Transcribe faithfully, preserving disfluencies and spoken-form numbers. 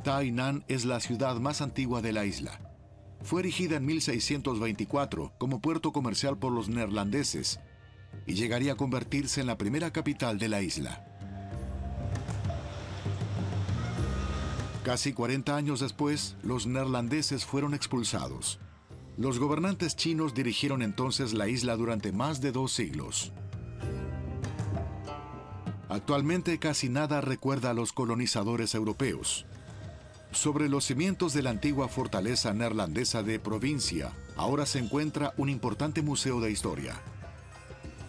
Tainan es la ciudad más antigua de la isla. Fue erigida en mil seiscientos veinticuatro como puerto comercial por los neerlandeses y llegaría a convertirse en la primera capital de la isla. Casi cuarenta años después, los neerlandeses fueron expulsados. Los gobernantes chinos dirigieron entonces la isla durante más de dos siglos. Actualmente casi nada recuerda a los colonizadores europeos. Sobre los cimientos de la antigua fortaleza neerlandesa de Provincia, ahora se encuentra un importante museo de historia.